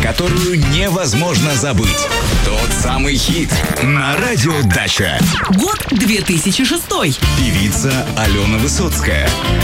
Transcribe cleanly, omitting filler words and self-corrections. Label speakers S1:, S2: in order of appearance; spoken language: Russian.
S1: которую невозможно забыть. Тот самый хит на радио «Дача».
S2: Год 2006.
S1: Певица Алена Высоцкая.